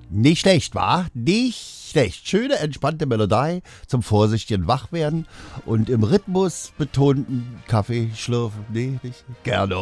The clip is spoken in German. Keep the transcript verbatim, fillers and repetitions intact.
Nicht schlecht, wa? Nicht schlecht. Schöne, entspannte Melodie zum vorsichtigen Wachwerden und im Rhythmus betonten Kaffee schlürfen. Nee, nicht gerne.